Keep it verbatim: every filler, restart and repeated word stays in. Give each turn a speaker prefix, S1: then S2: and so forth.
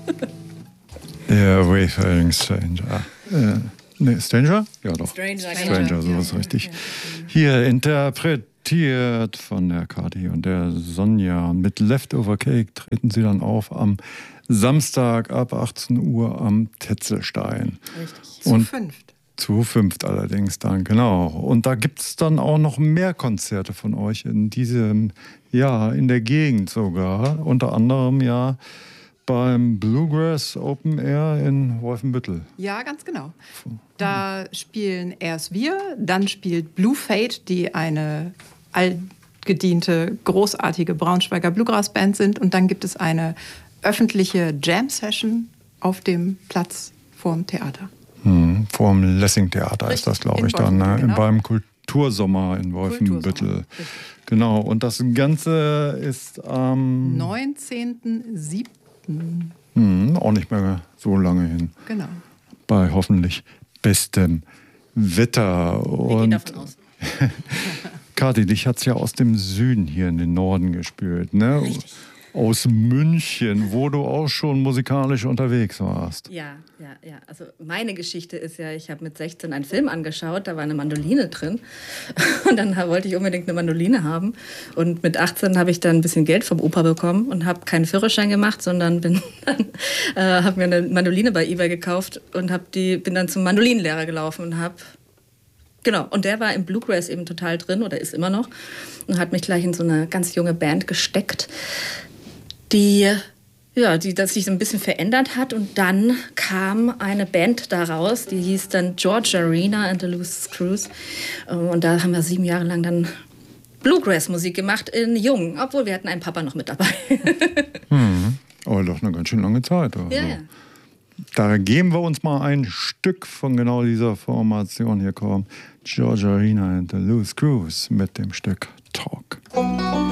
S1: Der Wayfaring Stranger. Äh, ne, Stranger? Ja, doch.
S2: Stranger,
S1: Stranger, so ist richtig. Hier interpretiert von der Kati und der Sonja. Mit Leftover Cake treten sie dann auf am Samstag ab achtzehn Uhr am Tetzelstein.
S2: Richtig.
S3: Zu
S1: Und
S3: fünft.
S1: Zu fünft allerdings dann, genau. Und da gibt es dann auch noch mehr Konzerte von euch in diesem Jahr, in der Gegend sogar. Unter anderem ja beim Bluegrass Open Air in Wolfenbüttel.
S3: Ja, ganz genau. Da spielen erst wir, dann spielt Blue Fate, die eine altgediente, großartige Braunschweiger Bluegrass-Band sind. Und dann gibt es eine öffentliche Jam-Session auf dem Platz vorm Theater.
S1: Hm, vor dem Lessing-Theater ist das, glaube ich, dann, ne?
S3: Genau.
S1: Beim Kultursommer in Wolfenbüttel. Genau, und das Ganze ist am
S3: neunzehnten siebten
S1: Hm, auch nicht mehr so lange hin.
S3: Genau.
S1: Bei hoffentlich bestem Wetter.
S2: Wir gehen
S1: Und
S2: davon aus.
S1: Kathi, dich hat es ja aus dem Süden hier in den Norden gespült, ne?
S2: Richtig.
S1: Aus München, wo du auch schon musikalisch unterwegs warst.
S2: Ja, ja, ja. Also meine Geschichte ist ja, ich habe mit sechzehn einen Film angeschaut, da war eine Mandoline drin. Und dann wollte ich unbedingt eine Mandoline haben. Und mit achtzehn habe ich dann ein bisschen Geld vom Opa bekommen und habe keinen Führerschein gemacht, sondern bin dann, äh, habe mir eine Mandoline bei eBay gekauft und hab die, bin dann zum Mandolinenlehrer gelaufen und habe Genau, und der war im Bluegrass eben total drin oder ist immer noch und hat mich gleich in so eine ganz junge Band gesteckt, die, ja, die das sich so ein bisschen verändert hat. Und dann kam eine Band daraus, die hieß dann George Arena and the Loose Screws. Und da haben wir sieben Jahre lang dann Bluegrass-Musik gemacht in Jung, obwohl wir hatten einen Papa noch mit dabei.
S1: Mhm. Aber doch eine ganz schön lange Zeit. Also.
S2: Ja, ja.
S1: Da geben wir uns mal ein Stück von genau dieser Formation. Hier kommt George Arena and the Loose Screws mit dem Stück Talk.